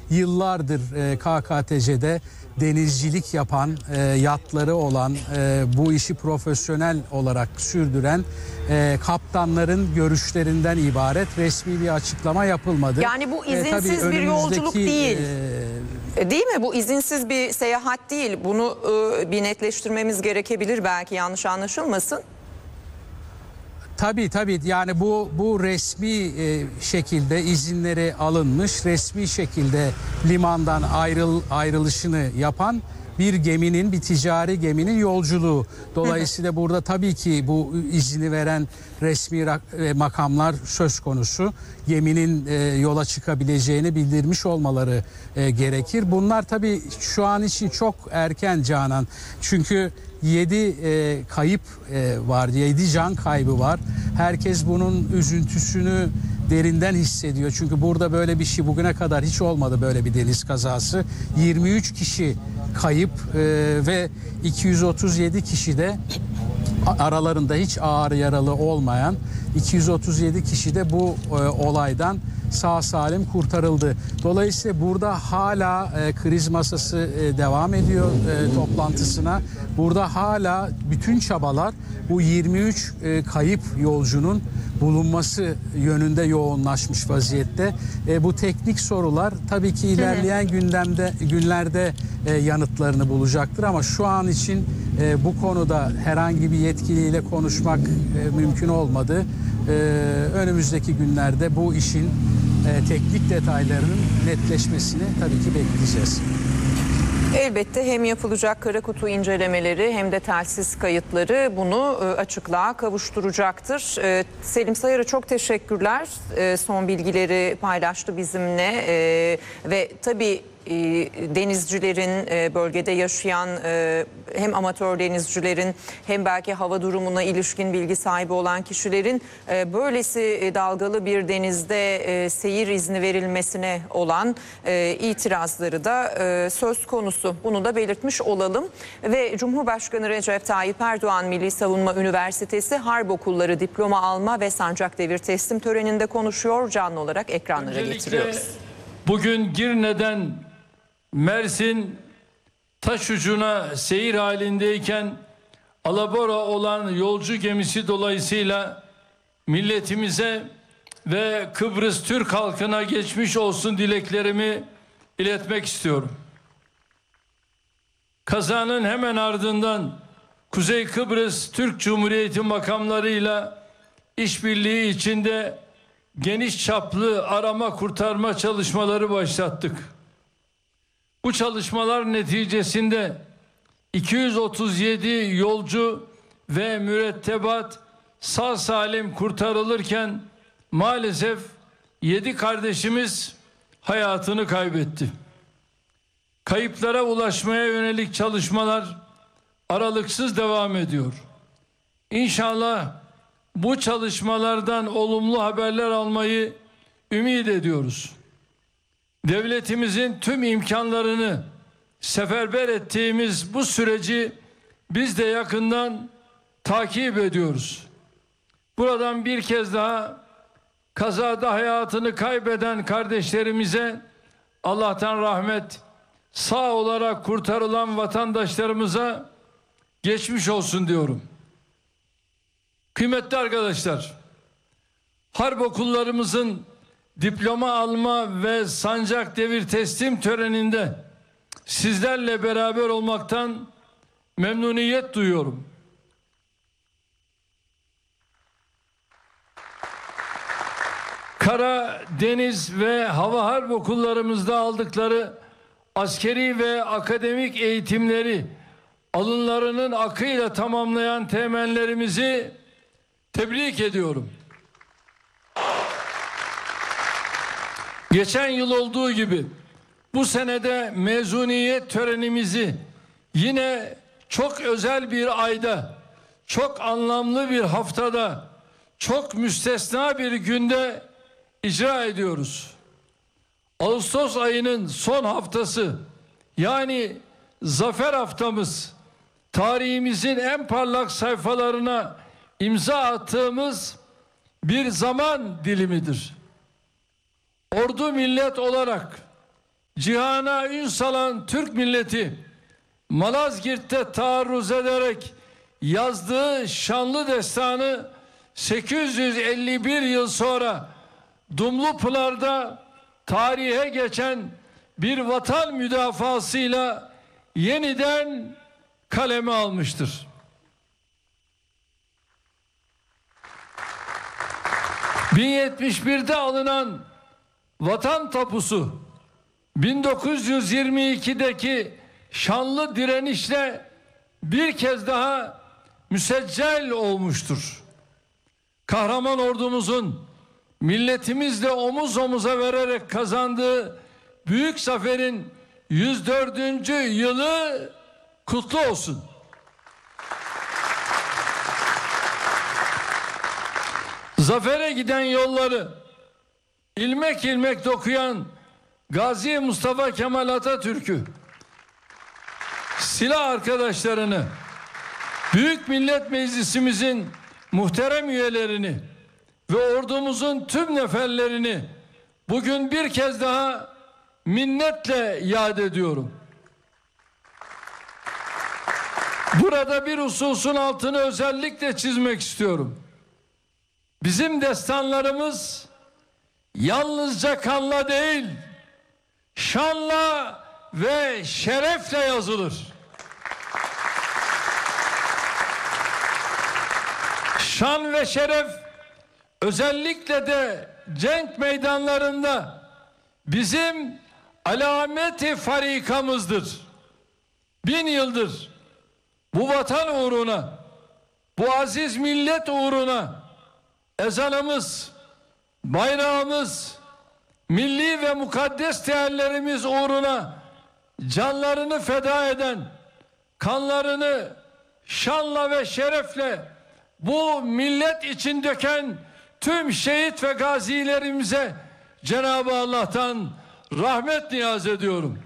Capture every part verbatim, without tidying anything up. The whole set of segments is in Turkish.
yıllardır e, K K T C'de denizcilik yapan, e, yatları olan, e, bu işi profesyonel olarak sürdüren e, kaptanların görüşlerinden ibaret resmi bir açıklama yapılmadı. Yani bu izinsiz e, tabii bir yolculuk değil. E, Değil mi? Bu izinsiz bir seyahat değil. Bunu e, bir netleştirmemiz gerekebilir, belki yanlış anlaşılmasın. Tabii tabii yani bu bu resmi e, şekilde izinleri alınmış, resmi şekilde limandan ayrıl ayrılışını yapan bir geminin, bir ticari geminin yolculuğu. Dolayısıyla burada tabii ki bu izni veren resmi e, makamlar söz konusu. Geminin e, yola çıkabileceğini bildirmiş olmaları e, gerekir. Bunlar tabii şu an için çok erken Canan. Çünkü yedi e, kayıp e, var, yedi can kaybı var. Herkes bunun üzüntüsünü derinden hissediyor. Çünkü burada böyle bir şey bugüne kadar hiç olmadı, böyle bir deniz kazası. yirmi üç kişi kayıp e, ve iki yüz otuz yedi kişi de aralarında hiç ağır yaralı olmayan iki yüz otuz yedi kişi de bu e, olaydan sağ salim kurtarıldı. Dolayısıyla burada hala e, kriz masası e, devam ediyor e, toplantısına. Burada hala bütün çabalar bu yirmi üç e, kayıp yolcunun bulunması yönünde yoğunlaşmış vaziyette. E, bu teknik sorular tabii ki ilerleyen gündemde günlerde e, yanıtlarını bulacaktır ama şu an için e, bu konuda herhangi bir yetkiliyle konuşmak e, mümkün olmadı. E, önümüzdeki günlerde bu işin e, teknik detaylarının netleşmesini tabii ki bekleyeceğiz. Elbette hem yapılacak kara kutu incelemeleri hem de telsiz kayıtları bunu açıklığa kavuşturacaktır. Selim Sayar'a çok teşekkürler. Son bilgileri paylaştı bizimle ve tabii denizcilerin, bölgede yaşayan hem amatör denizcilerin hem belki hava durumuna ilişkin bilgi sahibi olan kişilerin böylesi dalgalı bir denizde seyir izni verilmesine olan itirazları da söz konusu. Bunu da belirtmiş olalım. Ve Cumhurbaşkanı Recep Tayyip Erdoğan Milli Savunma Üniversitesi Harp Okulları diploma alma ve sancak devir teslim töreninde konuşuyor. Canlı olarak ekranlara Öncelikle getiriyoruz. Bugün Girne'den Mersin Taşucu'na seyir halindeyken alabora olan yolcu gemisi dolayısıyla milletimize ve Kıbrıs Türk halkına geçmiş olsun dileklerimi iletmek istiyorum. Kazanın hemen ardından Kuzey Kıbrıs Türk Cumhuriyeti makamlarıyla işbirliği içinde geniş çaplı arama kurtarma çalışmaları başlattık. Bu çalışmalar neticesinde iki yüz otuz yedi yolcu ve mürettebat sağ salim kurtarılırken maalesef yedi kardeşimiz hayatını kaybetti. Kayıplara ulaşmaya yönelik çalışmalar aralıksız devam ediyor. İnşallah bu çalışmalardan olumlu haberler almayı ümit ediyoruz. Devletimizin tüm imkanlarını seferber ettiğimiz bu süreci biz de yakından takip ediyoruz. Buradan bir kez daha kazada hayatını kaybeden kardeşlerimize Allah'tan rahmet, sağ olarak kurtarılan vatandaşlarımıza geçmiş olsun diyorum. Kıymetli arkadaşlar, harp okullarımızın diploma alma ve sancak devir teslim töreninde sizlerle beraber olmaktan memnuniyet duyuyorum. Kara, deniz ve hava harp okullarımızda aldıkları askeri ve akademik eğitimleri alınlarının akıyla tamamlayan teğmenlerimizi tebrik ediyorum. Geçen yıl olduğu gibi bu senede mezuniyet törenimizi yine çok özel bir ayda, çok anlamlı bir haftada, çok müstesna bir günde icra ediyoruz. Ağustos ayının son haftası, yani zafer haftamız, tarihimizin en parlak sayfalarına imza attığımız bir zaman dilimidir. Ordu millet olarak cihana ün salan Türk milleti Malazgirt'te taarruz ederek yazdığı şanlı destanı sekiz yüz elli bir yıl sonra Dumlupınar'da tarihe geçen bir vatan müdafasıyla yeniden kaleme almıştır. bin yetmiş bir'de alınan vatan tapusu bin dokuz yüz yirmi iki'deki şanlı direnişle bir kez daha müseccel olmuştur. Kahraman ordumuzun milletimizle omuz omuza vererek kazandığı büyük zaferin yüz dördüncü yılı kutlu olsun. Zafere giden yolları ilmek ilmek dokuyan Gazi Mustafa Kemal Atatürk'ü, silah arkadaşlarını, Büyük Millet Meclisimizin muhterem üyelerini ve ordumuzun tüm neferlerini bugün bir kez daha minnetle yad ediyorum. Burada bir hususun altını özellikle çizmek istiyorum. Bizim destanlarımız yalnızca kanla değil, şanla ve şerefle yazılır. Şan ve şeref özellikle de cenk meydanlarında bizim alameti farikamızdır. Bin yıldır bu vatan uğruna, bu aziz millet uğruna ezanımız, bayrağımız, milli ve mukaddes değerlerimiz uğruna canlarını feda eden, kanlarını şanla ve şerefle bu millet için döken tüm şehit ve gazilerimize Cenab-ı Allah'tan rahmet niyaz ediyorum.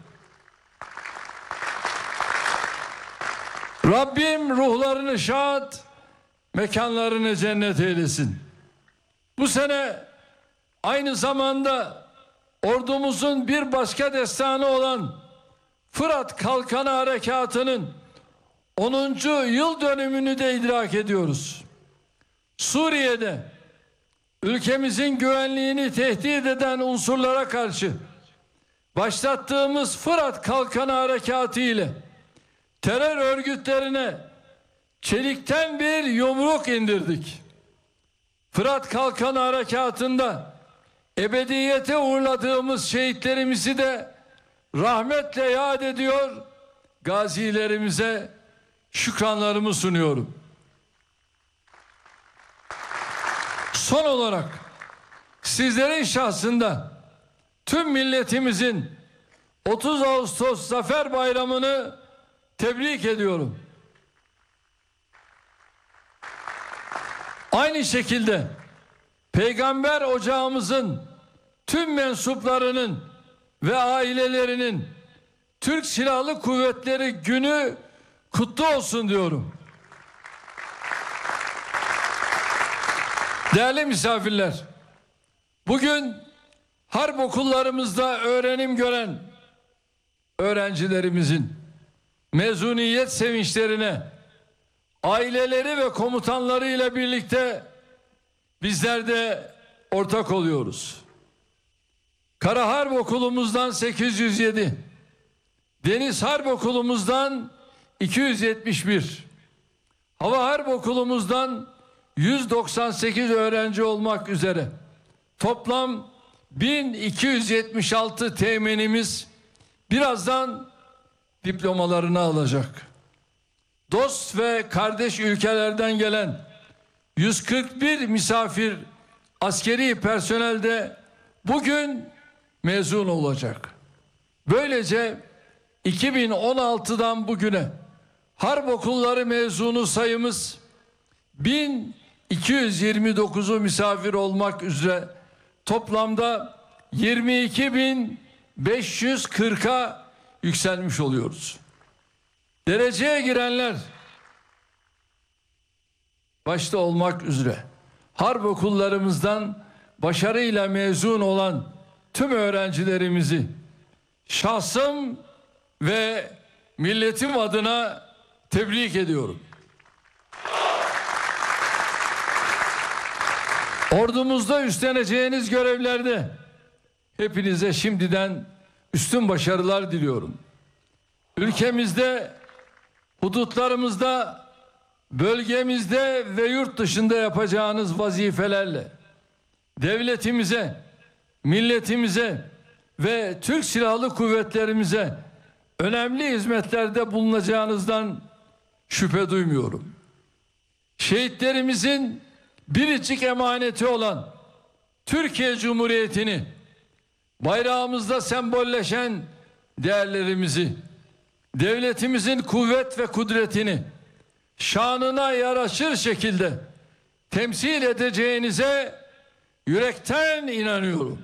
Rabbim ruhlarını şad, mekanlarını cennet eylesin. Bu sene aynı zamanda ordumuzun bir başka destanı olan Fırat Kalkanı Harekatı'nın onuncu yıl dönümünü de idrak ediyoruz. Suriye'de ülkemizin güvenliğini tehdit eden unsurlara karşı başlattığımız Fırat Kalkanı Harekatı ile terör örgütlerine çelikten bir yumruk indirdik. Fırat Kalkanı Harekatı'nda ebediyete uğurladığımız şehitlerimizi de rahmetle yad ediyor, gazilerimize şükranlarımı sunuyorum. Son olarak sizlerin şahsında tüm milletimizin otuz Ağustos Zafer Bayramı'nı tebrik ediyorum. Aynı şekilde Peygamber ocağımızın tüm mensuplarının ve ailelerinin Türk Silahlı Kuvvetleri günü kutlu olsun diyorum. Değerli misafirler, bugün harp okullarımızda öğrenim gören öğrencilerimizin mezuniyet sevinçlerine aileleri ve komutanları ile birlikte bizler de ortak oluyoruz. Kara Harp Okulumuzdan sekiz yüz yedi, Deniz Harp Okulumuzdan iki yüz yetmiş bir, Hava Harp Okulumuzdan yüz doksan sekiz öğrenci olmak üzere toplam bin iki yüz yetmiş altı teğmenimiz birazdan diplomalarını alacak. Dost ve kardeş ülkelerden gelen yüz kırk bir misafir askeri personel de bugün mezun olacak. Böylece iki bin on altıdan bugüne harp okulları mezunu sayımız bin iki yüz yirmi dokuzu misafir olmak üzere toplamda yirmi iki bin beş yüz kırka yükselmiş oluyoruz. Dereceye girenler başta olmak üzere harp okullarımızdan başarıyla mezun olan tüm öğrencilerimizi şahsım ve milletim adına tebrik ediyorum. Ordumuzda üstleneceğiniz görevlerde hepinize şimdiden üstün başarılar diliyorum. Ülkemizde, hudutlarımızda, bölgemizde ve yurt dışında yapacağınız vazifelerle devletimize, milletimize ve Türk Silahlı Kuvvetlerimize önemli hizmetlerde bulunacağınızdan şüphe duymuyorum. Şehitlerimizin biricik emaneti olan Türkiye Cumhuriyeti'ni, bayrağımızda sembolleşen değerlerimizi, devletimizin kuvvet ve kudretini şanına yaraşır şekilde temsil edeceğinize yürekten inanıyorum.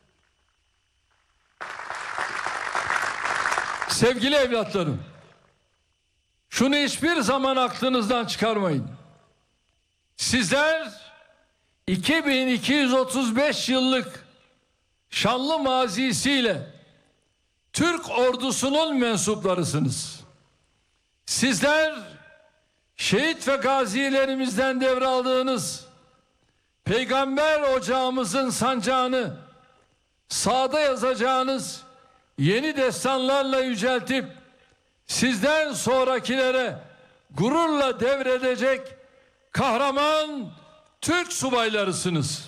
Sevgili evlatlarım, şunu hiçbir zaman aklınızdan çıkarmayın. Sizler iki bin iki yüz otuz beş yıllık şanlı mazisiyle Türk ordusunun mensuplarısınız. Sizler şehit ve gazilerimizden devraldığınız Peygamber ocağımızın sancağını sağda yazacağınız yeni destanlarla yüceltip sizden sonrakilere gururla devredecek kahraman Türk subaylarısınız.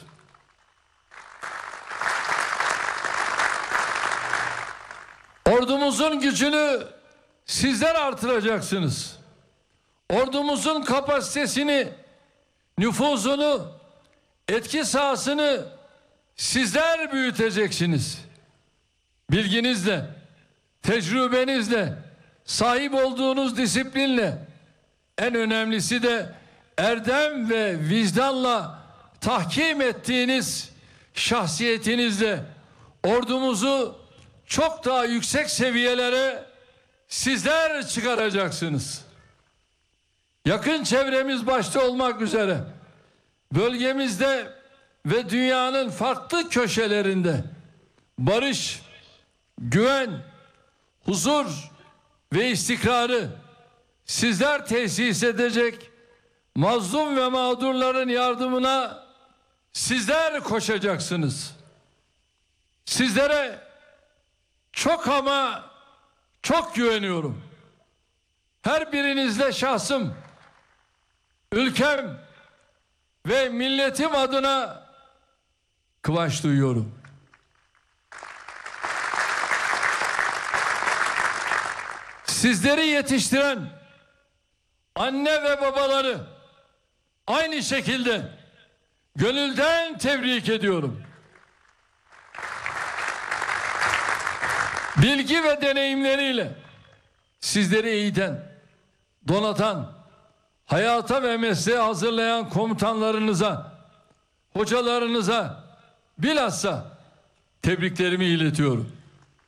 Ordumuzun gücünü sizler artıracaksınız. Ordumuzun kapasitesini, nüfuzunu, etki sahasını sizler büyüteceksiniz. Bilginizle, tecrübenizle, sahip olduğunuz disiplinle, en önemlisi de erdem ve vicdanla tahkim ettiğiniz şahsiyetinizle ordumuzu çok daha yüksek seviyelere sizler çıkaracaksınız. Yakın çevremiz başta olmak üzere bölgemizde ve dünyanın farklı köşelerinde barış, güven, huzur ve istikrarı sizler tesis edecek, mazlum ve mağdurların yardımına sizler koşacaksınız. Sizlere çok ama çok güveniyorum. Her birinizle şahsım, ülkem ve milletim adına kıvanç duyuyorum. Sizleri yetiştiren anne ve babaları aynı şekilde gönülden tebrik ediyorum. Bilgi ve deneyimleriyle sizleri eğiten, donatan, hayata ve mesleğe hazırlayan komutanlarınıza, hocalarınıza bilhassa tebriklerimi iletiyorum.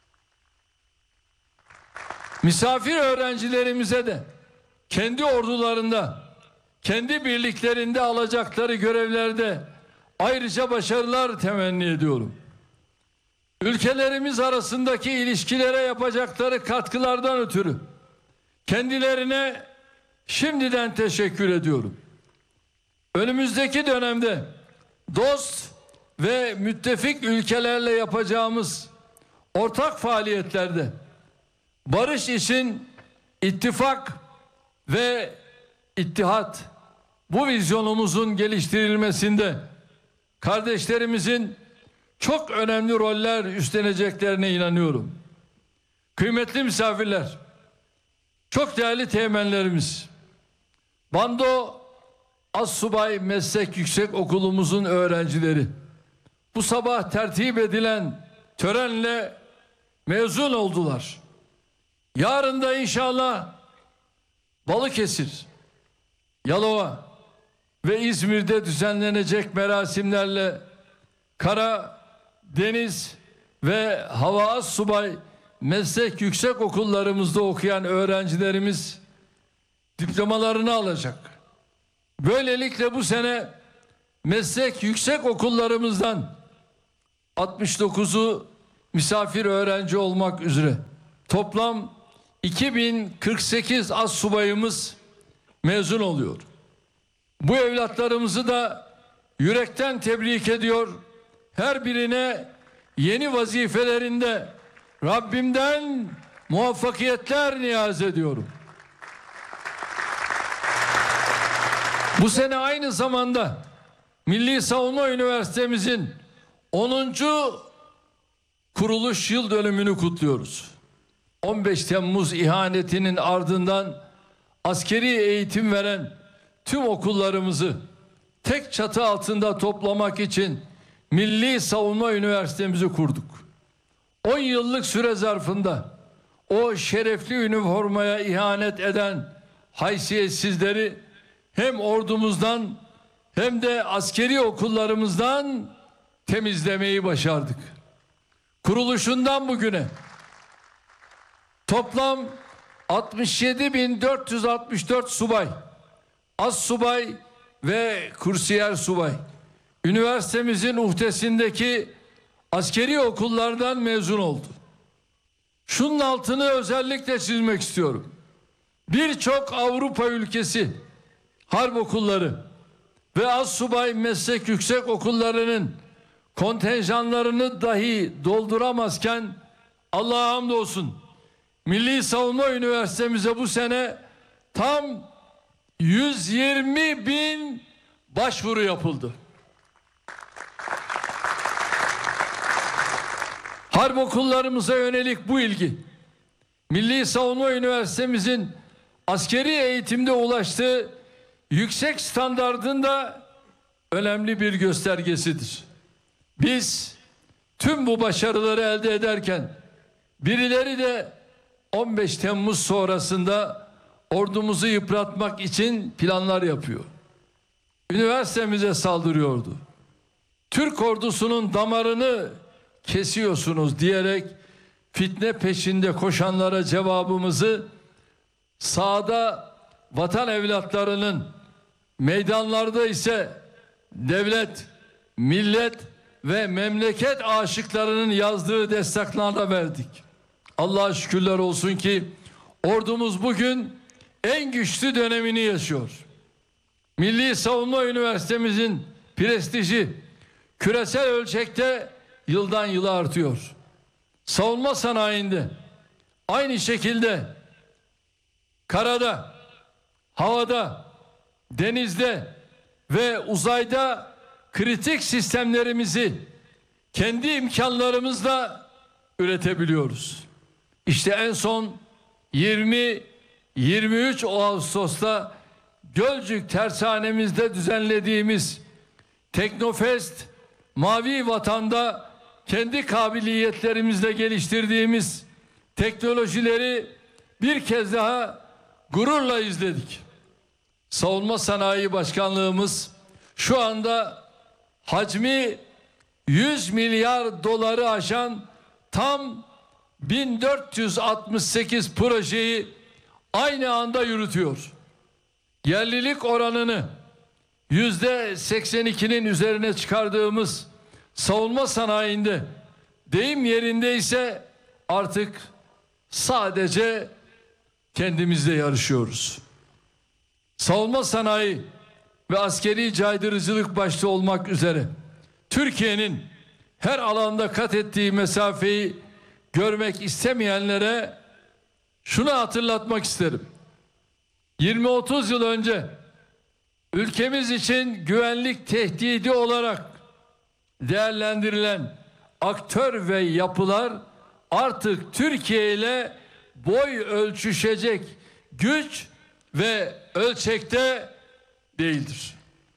Misafir öğrencilerimize de kendi ordularında, kendi birliklerinde alacakları görevlerde ayrıca başarılar temenni ediyorum. Ülkelerimiz arasındaki ilişkilere yapacakları katkılardan ötürü kendilerine şimdiden teşekkür ediyorum. Önümüzdeki dönemde dost ve müttefik ülkelerle yapacağımız ortak faaliyetlerde barış için ittifak ve ittihat, bu vizyonumuzun geliştirilmesinde kardeşlerimizin çok önemli roller üstleneceklerine inanıyorum. Kıymetli misafirler, çok değerli teğmenlerimiz, Bando Assubay Meslek Yüksekokulumuzun öğrencileri bu sabah tertip edilen törenle mezun oldular. Yarın da inşallah Balıkesir, Yalova ve İzmir'de düzenlenecek merasimlerle kara, deniz ve hava assubay meslek yüksek okullarımızda okuyan öğrencilerimiz diplomalarını alacak. Böylelikle bu sene meslek yüksek okullarımızdan altmış dokuzu misafir öğrenci olmak üzere toplam iki bin kırk sekiz astsubayımız mezun oluyor. Bu evlatlarımızı da yürekten tebrik ediyor. Her birine yeni vazifelerinde Rabbimden muvaffakiyetler niyaz ediyorum. Bu sene aynı zamanda Milli Savunma Üniversitemizin onuncu kuruluş yıl dönümünü kutluyoruz. on beş Temmuz ihanetinin ardından askeri eğitim veren tüm okullarımızı tek çatı altında toplamak için Milli Savunma Üniversitemizi kurduk. on yıllık süre zarfında o şerefli üniformaya ihanet eden haysiyetsizleri hem ordumuzdan hem de askeri okullarımızdan temizlemeyi başardık. Kuruluşundan bugüne toplam altmış yedi bin dört yüz altmış dört subay, astsubay ve kursiyer subay üniversitemizin uhdesindeki askeri okullardan mezun oldu. Şunun altını özellikle çizmek istiyorum. Birçok Avrupa ülkesi harp okulları ve astsubay meslek yüksek okullarının kontenjanlarını dahi dolduramazken Allah'a hamdolsun Milli Savunma Üniversitemize bu sene tam yüz yirmi bin başvuru yapıldı. Harp okullarımıza yönelik bu ilgi, Milli Savunma Üniversitemizin askeri eğitimde ulaştığı yüksek standardın da önemli bir göstergesidir. Biz tüm bu başarıları elde ederken birileri de on beş Temmuz sonrasında ordumuzu yıpratmak için planlar yapıyor. Üniversitemize saldırıyordu. Türk ordusunun damarını kesiyorsunuz diyerek fitne peşinde koşanlara cevabımızı sahada vatan evlatlarının, meydanlarda ise devlet, millet ve memleket aşıklarının yazdığı destanlarla verdik. Allah'a şükürler olsun ki ordumuz bugün en güçlü dönemini yaşıyor. Milli Savunma Üniversitemizin prestiji küresel ölçekte yıldan yıla artıyor. Savunma sanayinde aynı şekilde karada, havada, denizde ve uzayda kritik sistemlerimizi kendi imkanlarımızla üretebiliyoruz. İşte en son yirmi yirmi üç Ağustos'ta Gölcük tersanemizde düzenlediğimiz Teknofest Mavi Vatan'da kendi kabiliyetlerimizle geliştirdiğimiz teknolojileri bir kez daha gururla izledik. Savunma Sanayi Başkanlığımız şu anda hacmi yüz milyar doları aşan tam bin dört yüz altmış sekiz projeyi aynı anda yürütüyor. Yerlilik oranını yüzde seksen ikinin üzerine çıkardığımız savunma sanayinde, deyim yerinde ise artık sadece kendimizle yarışıyoruz. Savunma sanayi ve askeri caydırıcılık başta olmak üzere Türkiye'nin her alanda kat ettiği mesafeyi görmek istemeyenlere şunu hatırlatmak isterim. yirmi otuz yıl önce ülkemiz için güvenlik tehdidi olarak değerlendirilen aktör ve yapılar artık Türkiye ile boy ölçüşecek güç ve ölçekte değildir.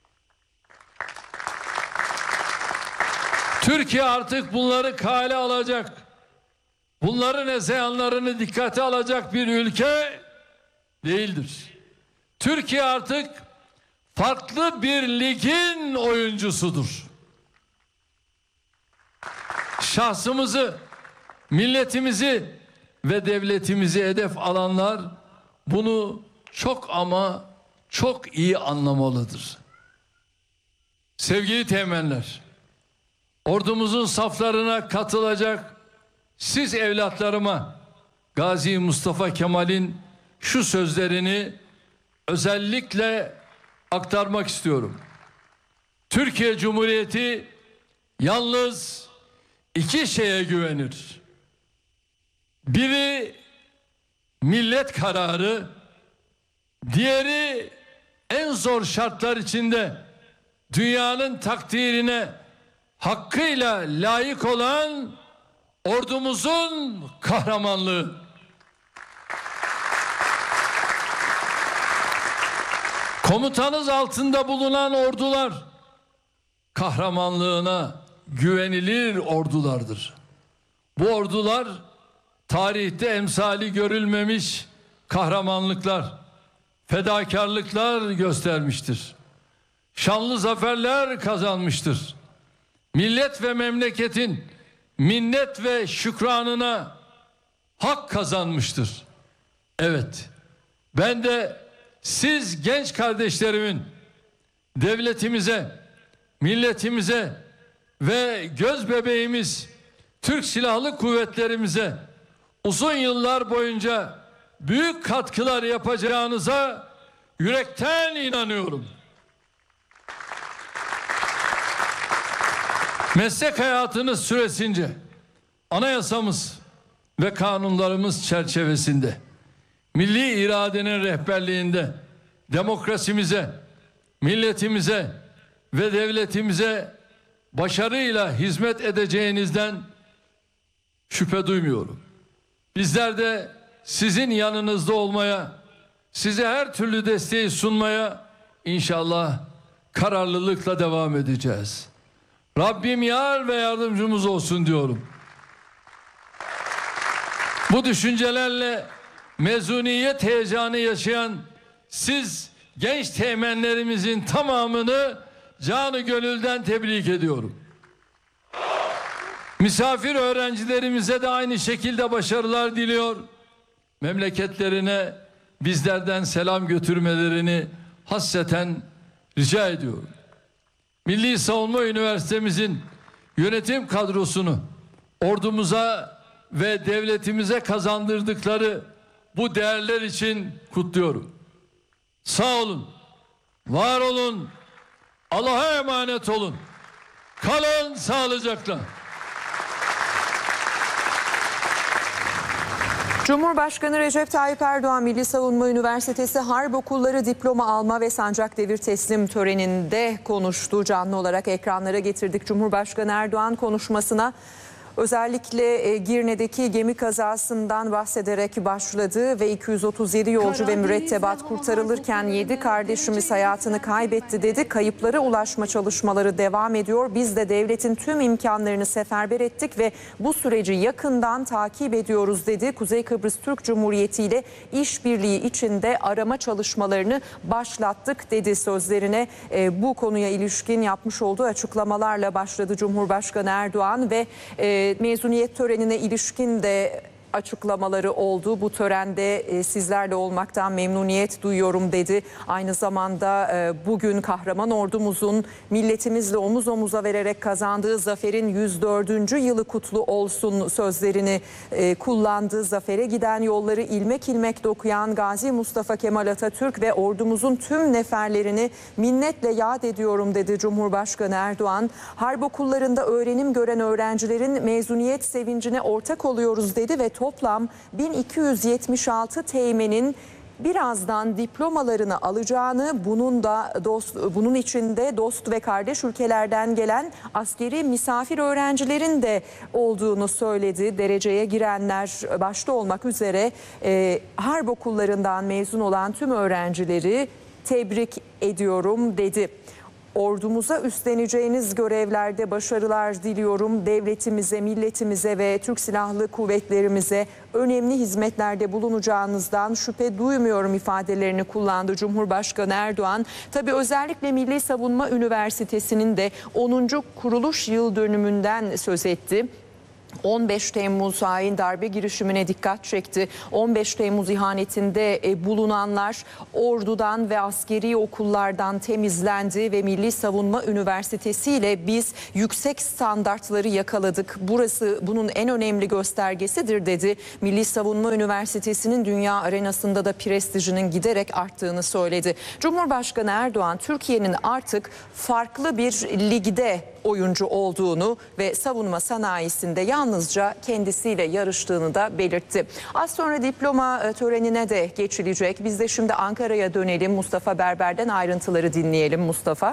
Türkiye artık bunları kale alacak, bunların hezeyanlarını dikkate alacak bir ülke değildir. Türkiye artık farklı bir ligin oyuncusudur. Şahsımızı, milletimizi ve devletimizi hedef alanlar bunu çok ama çok iyi anlamalıdır. Sevgili teğmenler, ordumuzun saflarına katılacak siz evlatlarıma Gazi Mustafa Kemal'in şu sözlerini özellikle aktarmak istiyorum. Türkiye Cumhuriyeti yalnız iki şeye güvenir. Biri millet kararı, diğeri en zor şartlar içinde dünyanın takdirine hakkıyla layık olan ordumuzun kahramanlığı. Komutanız altında bulunan ordular kahramanlığına güvenilir ordulardır. Bu ordular tarihte emsali görülmemiş kahramanlıklar, fedakarlıklar göstermiştir. Şanlı zaferler kazanmıştır. Millet ve memleketin minnet ve şükranına hak kazanmıştır. Evet, ben de siz genç kardeşlerimin devletimize, milletimize ve göz bebeğimiz Türk Silahlı Kuvvetlerimize uzun yıllar boyunca büyük katkılar yapacağınıza yürekten inanıyorum. Meslek hayatınız süresince anayasamız ve kanunlarımız çerçevesinde milli iradenin rehberliğinde demokrasimize, milletimize ve devletimize başarıyla hizmet edeceğinizden şüphe duymuyorum. Bizler de sizin yanınızda olmaya, size her türlü desteği sunmaya inşallah kararlılıkla devam edeceğiz. Rabbim yar ve yardımcımız olsun diyorum. Bu düşüncelerle mezuniyet heyecanı yaşayan siz genç teğmenlerimizin tamamını canı gönülden tebrik ediyorum. Misafir öğrencilerimize de aynı şekilde başarılar diliyor. Memleketlerine bizlerden selam götürmelerini hasreten rica ediyorum. Milli Savunma Üniversitemizin yönetim kadrosunu ordumuza ve devletimize kazandırdıkları bu değerler için kutluyorum. Sağ olun, var olun, Allah'a emanet olun. Kalın sağlıcakla. Cumhurbaşkanı Recep Tayyip Erdoğan Milli Savunma Üniversitesi Harp Okulları diploma alma ve sancak devir teslim töreninde konuştu. Canlı olarak ekranlara getirdik. Cumhurbaşkanı Erdoğan konuşmasına özellikle Girne'deki gemi kazasından bahsederek başladı ve iki yüz otuz yedi yolcu ve mürettebat kurtarılırken yedi kardeşimiz hayatını kaybetti dedi. Kayıplara ulaşma çalışmaları devam ediyor. Biz de devletin tüm imkanlarını seferber ettik ve bu süreci yakından takip ediyoruz dedi. Kuzey Kıbrıs Türk Cumhuriyeti ile işbirliği içinde arama çalışmalarını başlattık dedi. Sözlerine e, bu konuya ilişkin yapmış olduğu açıklamalarla başladı Cumhurbaşkanı Erdoğan ve e, mezuniyet törenine ilişkin de açıklamaları oldu. Bu törende e, sizlerle olmaktan memnuniyet duyuyorum dedi. Aynı zamanda e, bugün kahraman ordumuzun milletimizle omuz omuza vererek kazandığı zaferin yüz dördüncü yılı kutlu olsun sözlerini e, kullandı. Zafere giden yolları ilmek ilmek dokuyan Gazi Mustafa Kemal Atatürk ve ordumuzun tüm neferlerini minnetle yad ediyorum dedi Cumhurbaşkanı Erdoğan. Harp okullarında öğrenim gören öğrencilerin mezuniyet sevincine ortak oluyoruz dedi ve toplam bin iki yüz yetmiş altı teğmenin birazdan diplomalarını alacağını, bunun da dost, bunun içinde dost ve kardeş ülkelerden gelen askeri misafir öğrencilerin de olduğunu söyledi. Dereceye girenler başta olmak üzere e, harp okullarından mezun olan tüm öğrencileri tebrik ediyorum dedi. Ordumuza üstleneceğiniz görevlerde başarılar diliyorum. Devletimize, milletimize ve Türk Silahlı Kuvvetlerimize önemli hizmetlerde bulunacağınızdan şüphe duymuyorum ifadelerini kullandı Cumhurbaşkanı Erdoğan. Tabii özellikle Milli Savunma Üniversitesi'nin de onuncu kuruluş yıl dönümünden söz etti. on beş Temmuz hain darbe girişimine dikkat çekti. on beş Temmuz ihanetinde e, bulunanlar ordudan ve askeri okullardan temizlendi ve Milli Savunma Üniversitesi ile biz yüksek standartları yakaladık. Burası bunun en önemli göstergesidir dedi. Milli Savunma Üniversitesi'nin dünya arenasında da prestijinin giderek arttığını söyledi. Cumhurbaşkanı Erdoğan Türkiye'nin artık farklı bir ligde oyuncu olduğunu ve savunma sanayisinde yalnızca kendisiyle yarıştığını da belirtti. Az sonra diploma törenine de geçilecek. Biz de şimdi Ankara'ya dönelim. Mustafa Berber'den ayrıntıları dinleyelim. Mustafa.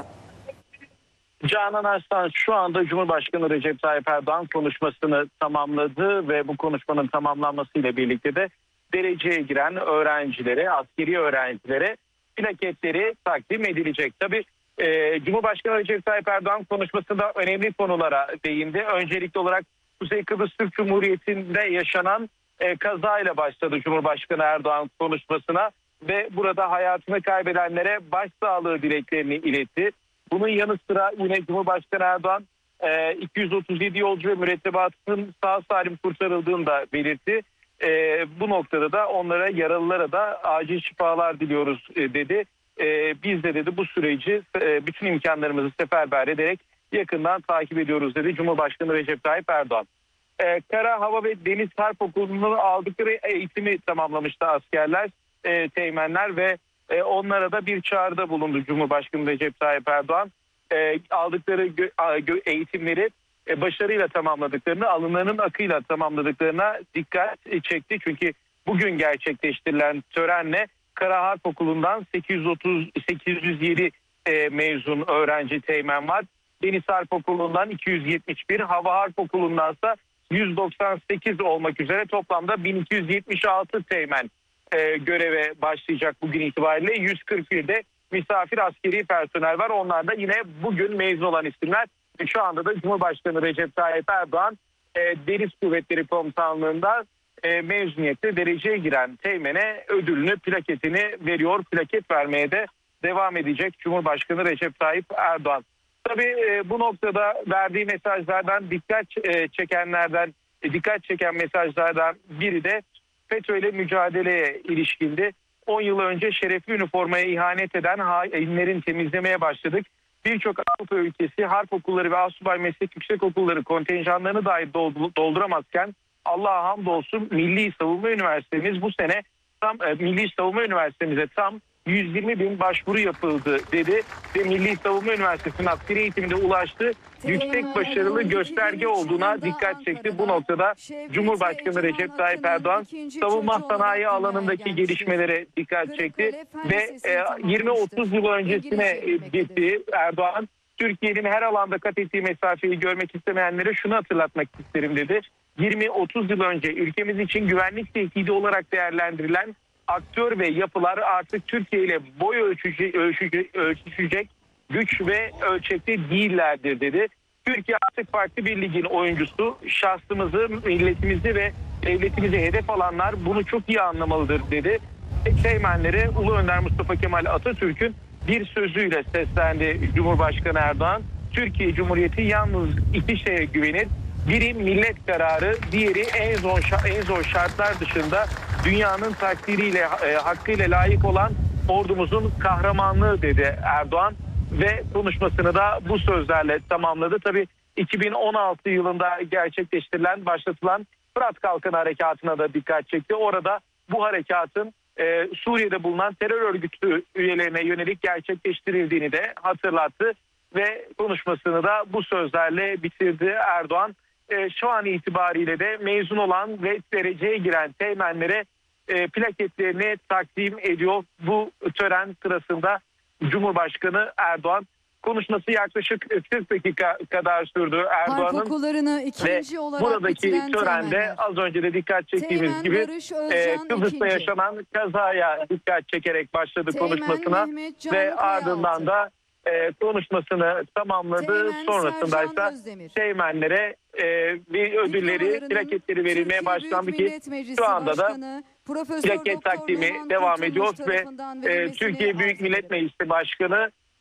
Canan Arslan, şu anda Cumhurbaşkanı Recep Tayyip Erdoğan konuşmasını tamamladı ve bu konuşmanın tamamlanmasıyla birlikte de dereceye giren öğrencilere, askeri öğrencilere plaketleri takdim edilecek. Tabii e, Cumhurbaşkanı Recep Tayyip Erdoğan konuşmasında önemli konulara değindi. Öncelikli olarak Kuzey Kıbrıs Türk Cumhuriyeti'nde yaşanan e, kazayla başladı Cumhurbaşkanı Erdoğan konuşmasına ve burada hayatını kaybedenlere başsağlığı dileklerini iletti. Bunun yanı sıra yine Cumhurbaşkanı Erdoğan e, iki yüz otuz yedi yolcu ve mürettebatının sağ salim kurtarıldığını da belirtti. E, bu noktada da onlara, yaralılara da acil şifalar diliyoruz e, dedi. E, biz de dedi bu süreci e, bütün imkanlarımızı seferber ederek yakından takip ediyoruz dedi Cumhurbaşkanı Recep Tayyip Erdoğan. E, Kara, Hava ve Deniz Harp Okulu'nun aldıkları eğitimi tamamlamıştı askerler, e, teğmenler ve e, onlara da bir çağrıda bulundu Cumhurbaşkanı Recep Tayyip Erdoğan. E, aldıkları gö, gö, eğitimleri e, başarıyla tamamladıklarını, alınlarının akıyla tamamladıklarına dikkat çekti. Çünkü bugün gerçekleştirilen törenle Kara Harp Okulu'ndan sekiz yüz otuz sekiz yüz yedi e, mezun öğrenci teğmen var. Deniz Harp Okulu'ndan iki yüz yetmiş bir, Hava Harp Okulu'ndansa yüz doksan sekiz olmak üzere toplamda bin iki yüz yetmiş altı teğmen e, göreve başlayacak bugün itibariyle. yüz kırk bir de misafir askeri personel var. Onlar da yine bugün mezun olan isimler. Ve şu anda da Cumhurbaşkanı Recep Tayyip Erdoğan e, Deniz Kuvvetleri Komutanlığı'nda e, mezuniyette dereceye giren teğmene ödülünü, plaketini veriyor. Plaket vermeye de devam edecek Cumhurbaşkanı Recep Tayyip Erdoğan. Tabii e, bu noktada verdiği mesajlardan dikkat e, çekenlerden, e, dikkat çeken mesajlardan biri de FETÖ ile mücadeleye ilişkindi. on yıl önce şerefli üniformaya ihanet eden hainlerin temizlemeye başladık. Birçok Avrupa ülkesi harp okulları ve asubay meslek yüksek okulları kontenjanlarını dahi dolduramazken Allah'a hamdolsun Milli Savunma Üniversitemiz bu sene tam e, Milli Savunma Üniversitemize tam yüz yirmi bin başvuru yapıldı dedi ve Milli Savunma Üniversitesi'nin askeri eğitiminde ulaştığı yüksek başarılı gösterge olduğuna dikkat çekti. Bu noktada Cumhurbaşkanı Recep Tayyip Erdoğan savunma sanayi alanındaki gelişmelere dikkat çekti ve yirmi otuz yıl öncesine gitti Erdoğan. Türkiye'nin her alanda kat ettiği mesafeyi görmek istemeyenlere şunu hatırlatmak isterim dedi. yirmi otuz yıl önce ülkemiz için güvenlik tehdidi olarak değerlendirilen aktör ve yapılar artık Türkiye ile boy ölçücü, ölçücü, ölçüşecek güç ve ölçekte değillerdir dedi. Türkiye artık farklı bir ligin oyuncusu. Şahsımızı, milletimizi ve devletimizi hedef alanlar bunu çok iyi anlamalıdır dedi. Teğmenlere Ulu Önder Mustafa Kemal Atatürk'ün bir sözüyle seslendi Cumhurbaşkanı Erdoğan. Türkiye Cumhuriyeti yalnız iki şeye güvenir. Biri millet kararı, diğeri en zor, en zor şartlar dışında dünyanın takdiriyle, e, hakkıyla layık olan ordumuzun kahramanlığı dedi Erdoğan ve konuşmasını da bu sözlerle tamamladı. Tabii iki bin on altı yılında gerçekleştirilen, başlatılan Fırat Kalkanı Harekatı'na da dikkat çekti. Orada bu harekatın e, Suriye'de bulunan terör örgütü üyelerine yönelik gerçekleştirildiğini de hatırlattı ve konuşmasını da bu sözlerle bitirdi Erdoğan. E, şu an itibariyle de mezun olan ve dereceye giren teğmenlere e, plaketlerini takdim ediyor. Bu tören sırasında Cumhurbaşkanı Erdoğan konuşması yaklaşık kırk dakika kadar sürdü Erdoğan'ın ve buradaki törende az önce de dikkat çektiğimiz Teğmen, gibi Barış, Özcan, e, Kıbrıs'ta ikinci. yaşanan kazaya dikkat çekerek başladı Teğmen, konuşmasına Mehmet, Can, ve ardından da e, konuşmasını tamamladı. Teğmen, Sonrasında ise teğmenlere e, bir ödülleri, plaketleri verilmeye başlandı ki şu anda da plaket takdimi devam ediyor ve e, Türkiye Büyük Millet Meclisi Başkanı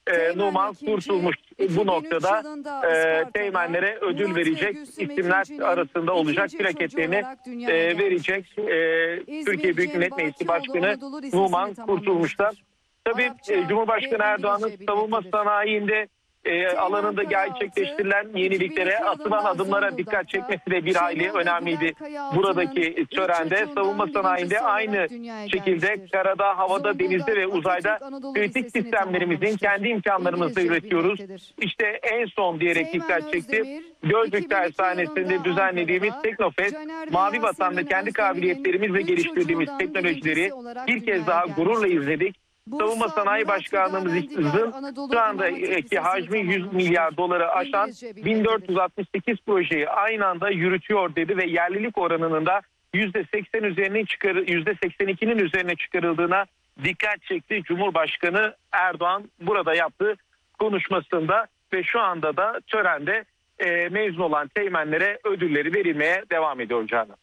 e, Numan Kurtulmuş bu noktada e, teğmenlere ödül verecek isimler arasında olacak. Plaketlerini e, verecek e, Türkiye Büyük Millet Meclisi Başkanı Numan Kurtulmuş'ta. Tabii e, Cumhurbaşkanı Erdoğan'ın savunma sanayinde e, alanında gerçekleştirilen yeniliklere, atılan adımlara dikkat çekmesi de bir hayli önemliydi. Buradaki törende savunma sanayinde aynı şekilde karada, havada, denizde ve uzayda kritik sistemlerimizin kendi imkanlarımızla üretiyoruz. İşte en son diyerek dikkat çekti. Gölcük Tersanesi'nde düzenlediğimiz Teknofest, Mavi Vatan'da kendi kabiliyetlerimizle geliştirdiğimiz teknolojileri bir kez daha gururla izledik. Savunma Sanayi Başkanlığımızın şu andaki hacmi yüz milyar doları aşan bin dört yüz altmış sekiz projeyi aynı anda yürütüyor dedi ve yerlilik oranının da yüzde seksen üzerine çıkar, yüzde seksen ikinin üzerine çıkarıldığına dikkat çekti Cumhurbaşkanı Erdoğan burada yaptığı konuşmasında ve şu anda da törende e, mezun olan teğmenlere ödülleri verilmeye devam ediyor Canan.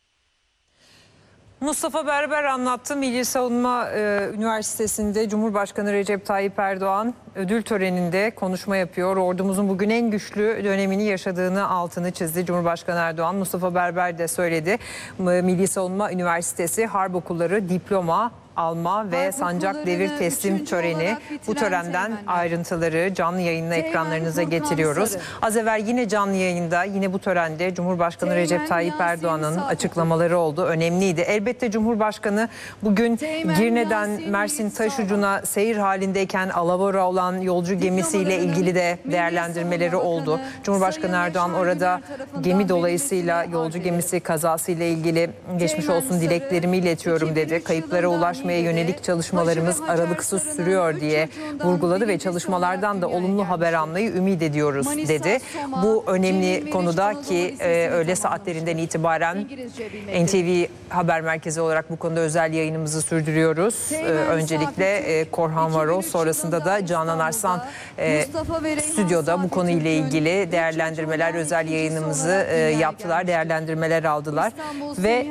Mustafa Berber anlattı. Milli Savunma e, Üniversitesi'nde Cumhurbaşkanı Recep Tayyip Erdoğan ödül töreninde konuşma yapıyor. Ordumuzun bugün en güçlü dönemini yaşadığını altını çizdi Cumhurbaşkanı Erdoğan. Mustafa Berber de söyledi. Milli Savunma Üniversitesi Harp Okulları diploma alma ve sancak devir teslim töreni. Bu törenden ayrıntıları canlı yayınla ekranlarınıza getiriyoruz. Az evvel yine canlı yayında yine bu törende Cumhurbaşkanı Recep Tayyip Erdoğan'ın açıklamaları oldu. Önemliydi. Elbette Cumhurbaşkanı bugün Girne'den Mersin Taşucu'na seyir halindeyken alavora olan yolcu gemisiyle ilgili de değerlendirmeleri oldu. Cumhurbaşkanı Erdoğan orada gemi dolayısıyla yolcu gemisi kazasıyla ilgili geçmiş olsun dileklerimi iletiyorum dedi. Kayıplara ulaş yönelik çalışmalarımız aralıksız sürüyor diye vurguladı ve çalışmalardan da olumlu haber almayı ümit ediyoruz dedi. Bu önemli konuda ki e, öğle saatlerinden itibaren N T V Haber Merkezi olarak bu konuda özel yayınımızı sürdürüyoruz. E, öncelikle e, Korhan Varol, sonrasında da Canan Arslan e, stüdyoda bu konuyla ilgili değerlendirmeler, özel yayınımızı e, yaptılar, değerlendirmeler aldılar ve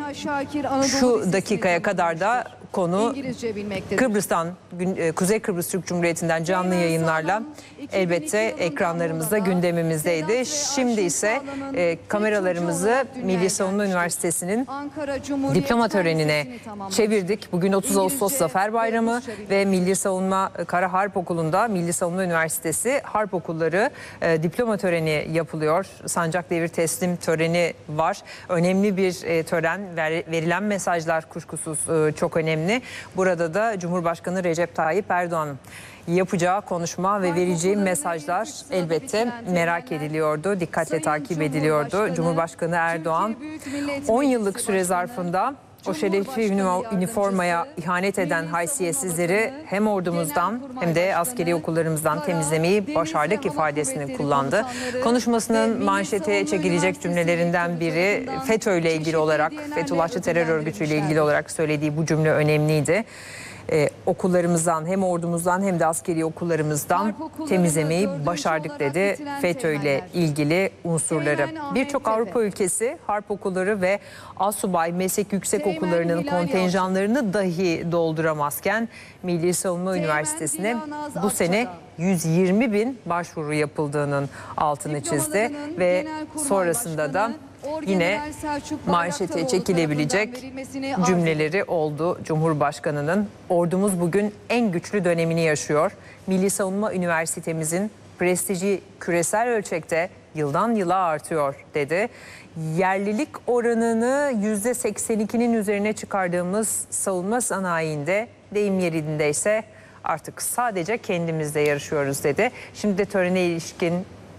şu dakikaya kadar da konu Kıbrıs'tan, Kuzey Kıbrıs Türk Cumhuriyeti'nden canlı yayınlarla elbette ekranlarımızda gündemimizdeydi. Şimdi ise e, kameralarımızı Milli Savunma Üniversitesi'nin diploma törenine çevirdik. Bugün otuz Ağustos Zafer Bayramı ve Milli Savunma Kara Harp Okulu'nda Milli Savunma Üniversitesi Harp Okulları e, diploma töreni yapılıyor. Sancak devir teslim töreni var. Önemli bir e, tören. Ver, verilen mesajlar kuşkusuz e, çok önemli. Burada da Cumhurbaşkanı Recep Tayyip Erdoğan'ın yapacağı konuşma ve vereceği mesajlar elbette merak ediliyordu, dikkatle takip ediliyordu. Cumhurbaşkanı Erdoğan on yıllık süre zarfında o şerefli üniformaya ihanet eden haysiyetsizleri hem ordumuzdan hem de askeri okullarımızdan temizlemeyi başardık ifadesini kullandı. Konuşmasının manşete çekilecek cümlelerinden biri FETÖ ile ilgili olarak, Fethullahçı terör örgütüyle ilgili olarak söylediği bu cümle önemliydi. Ee, okullarımızdan hem ordumuzdan hem de askeri okullarımızdan temizlemeyi başardık dedi FETÖ ile ilgili unsurları. Birçok Avrupa ülkesi harp okulları ve asubay meslek yüksek okullarının kontenjanlarını dahi dolduramazken Milli Savunma Üniversitesi'ne bu sene yüz yirmi bin başvuru yapıldığının altını çizdi ve sonrasında da yine manşete çekilebilecek cümleleri oldu Cumhurbaşkanı'nın. Ordumuz bugün en güçlü dönemini yaşıyor. Milli Savunma Üniversitemizin prestiji küresel ölçekte yıldan yıla artıyor dedi. Yerlilik oranını yüzde seksen ikinin üzerine çıkardığımız savunma sanayinde, deyim yerindeyse artık sadece kendimizle yarışıyoruz dedi. Şimdi de törene ilişkin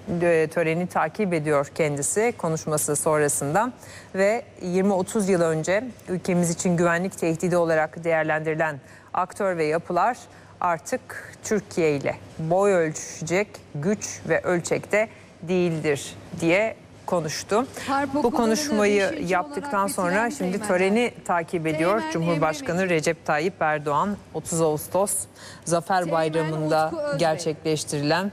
töreni takip ediyor kendisi konuşması sonrasında ve yirmi otuz yıl önce ülkemiz için güvenlik tehdidi olarak değerlendirilen aktör ve yapılar artık Türkiye ile boy ölçecek güç ve ölçekte değildir diye konuştu. Bu konuşmayı yaptıktan sonra şimdi töreni takip ediyor Cumhurbaşkanı Recep Tayyip Erdoğan. otuz Ağustos Zafer Bayramı'nda gerçekleştirilen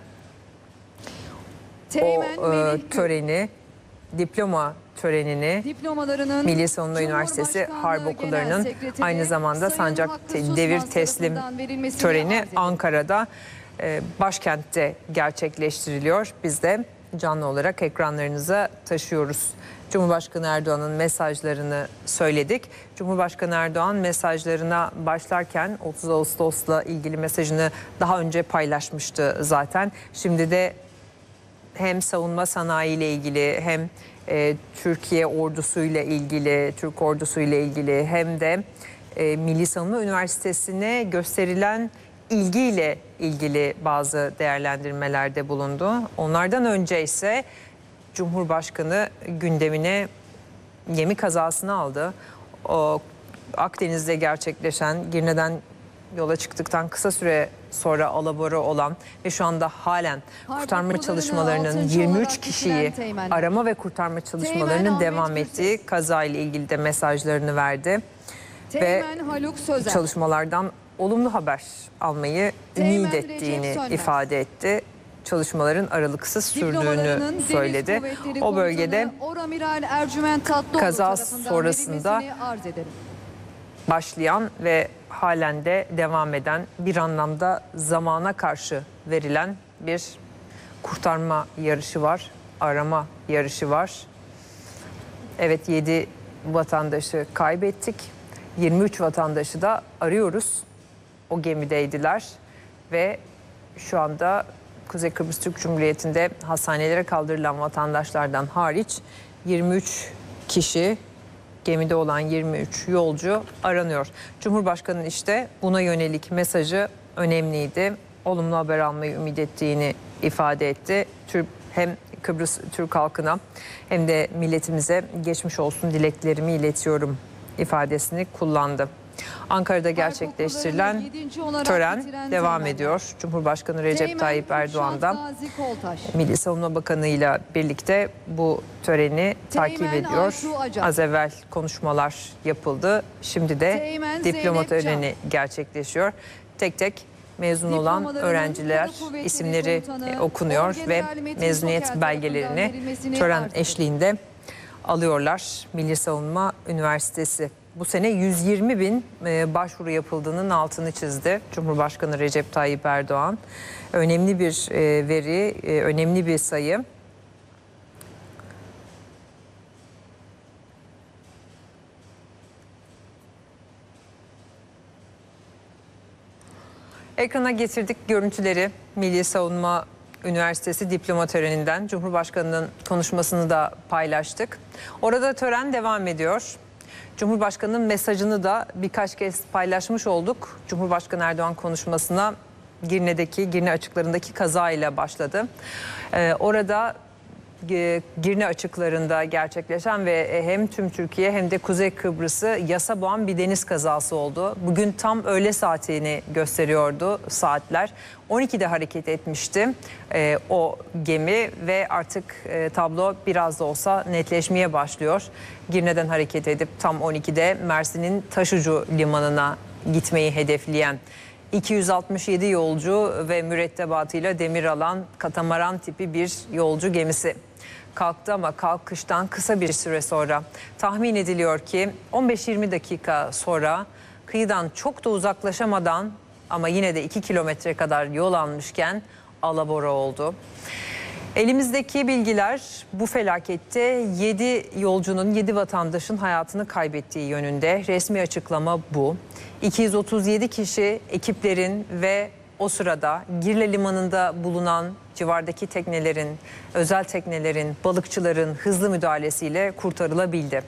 o e, töreni, diploma törenini Milli Savunma Üniversitesi Harp Okulları'nın aynı zamanda sancak devir teslim töreni Ankara'da e, başkentte gerçekleştiriliyor. Biz de canlı olarak ekranlarınıza taşıyoruz. Cumhurbaşkanı Erdoğan'ın mesajlarını söyledik. Cumhurbaşkanı Erdoğan mesajlarına başlarken otuz Ağustos'la ilgili mesajını daha önce paylaşmıştı zaten. Şimdi de hem savunma sanayi ile ilgili hem e, Türkiye ordusuyla ilgili, Türk ordusuyla ilgili hem de e, Milli Savunma Üniversitesi'ne gösterilen ilgiyle ilgili bazı değerlendirmelerde bulundu. Onlardan önce ise Cumhurbaşkanı gündemine gemi kazasını aldı. O Akdeniz'de gerçekleşen, Girne'den yola çıktıktan kısa süre sonra alabora olan ve şu anda halen kurtarma çalışmalarının yirmi üç kişiyi arama ve kurtarma çalışmalarının devam ettiği kazayla ilgili de mesajlarını verdi. Ve çalışmalardan olumlu haber almayı ümit ettiğini ifade etti. Çalışmaların aralıksız sürdüğünü söyledi. O bölgede kaza sonrasında başlayan ve halen de devam eden, bir anlamda zamana karşı verilen bir kurtarma yarışı var, arama yarışı var. Evet, yedi vatandaşı kaybettik, yirmi üç vatandaşı da arıyoruz. O gemideydiler ve şu anda Kuzey Kıbrıs Türk Cumhuriyeti'nde hastanelere kaldırılan vatandaşlardan hariç yirmi üç kişi, gemide olan yirmi üç yolcu aranıyor. Cumhurbaşkanı'nın işte buna yönelik mesajı önemliydi. Olumlu haber almayı ümit ettiğini ifade etti. Türk, hem Kıbrıs Türk halkına hem de milletimize geçmiş olsun dileklerimi iletiyorum ifadesini kullandı. Ankara'da gerçekleştirilen tören devam ediyor. Cumhurbaşkanı Recep Tayyip Erdoğan da Milli Savunma Bakanı ile birlikte bu töreni takip ediyor. Az evvel konuşmalar yapıldı. Şimdi de diploma töreni gerçekleşiyor. Tek tek mezun olan öğrenciler isimleri okunuyor ve mezuniyet belgelerini tören eşliğinde alıyorlar. Milli Savunma Üniversitesi bu sene yüz yirmi bin başvuru yapıldığının altını çizdi Cumhurbaşkanı Recep Tayyip Erdoğan. Önemli bir veri, önemli bir sayı. Ekrana getirdik görüntüleri Milli Savunma Üniversitesi diploma töreninden. Cumhurbaşkanının konuşmasını da paylaştık. Orada tören devam ediyor. Cumhurbaşkanının mesajını da birkaç kez paylaşmış olduk. Cumhurbaşkanı Erdoğan konuşmasına Girne'deki, Girne açıklarındaki kazayla başladı. Ee, orada Girne açıklarında gerçekleşen ve hem tüm Türkiye hem de Kuzey Kıbrıs'ı yasa boğan bir deniz kazası oldu. Bugün tam öğle saatini gösteriyordu saatler. on ikide hareket etmişti e, o gemi ve artık e, tablo biraz da olsa netleşmeye başlıyor. Girne'den hareket edip tam on ikide Mersin'in Taşucu limanına gitmeyi hedefleyen iki yüz altmış yedi yolcu ve mürettebatıyla demir alan katamaran tipi bir yolcu gemisi kalktı ama kalkıştan kısa bir süre sonra tahmin ediliyor ki on beş yirmi dakika sonra kıyıdan çok da uzaklaşamadan ama yine de iki kilometre kadar yol almışken alabora oldu. Elimizdeki bilgiler bu felakette yedi yolcunun, yedi vatandaşın hayatını kaybettiği yönünde. Resmi açıklama bu. iki yüz otuz yedi kişi ekiplerin ve o sırada Girne Limanı'nda bulunan civardaki teknelerin, özel teknelerin, balıkçıların hızlı müdahalesiyle kurtarılabildi.